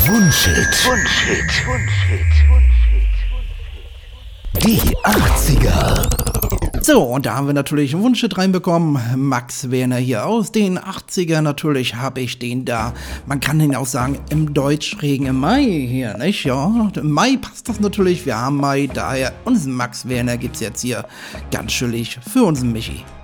Wunschhit. Die 80er. So, und da haben wir natürlich einen Wunschhit reinbekommen. Max Werner hier aus den 80er. Natürlich habe ich den da. Man kann den auch sagen, im Deutschregen im Mai hier, nicht? Ja, im Mai passt das natürlich. Wir haben Mai, daher unseren Max Werner gibt's jetzt hier ganz chillig für unseren Michi.